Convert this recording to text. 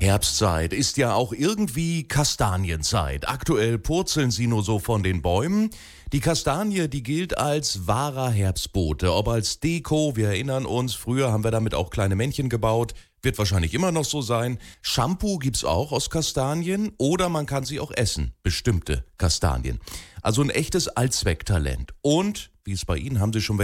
Herbstzeit ist ja auch irgendwie Kastanienzeit. Aktuell purzeln sie nur so von den Bäumen. Die Kastanie, die gilt als wahrer Herbstbote, ob als Deko, wir erinnern uns, früher haben wir damit auch kleine Männchen gebaut, wird wahrscheinlich immer noch so sein. Shampoo gibt's auch aus Kastanien oder man kann sie auch essen, bestimmte Kastanien. Also ein echtes Allzwecktalent. Und, wie es bei Ihnen, haben Sie schon